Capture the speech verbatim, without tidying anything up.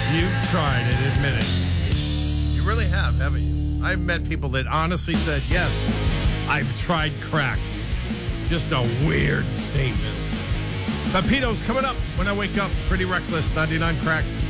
You've tried it, admit it. You really have, haven't you? I've met people that honestly said, yes, I've tried crack. Just a weird statement. Pepito's coming up when I wake up. Pretty Reckless, ninety-nine Crack.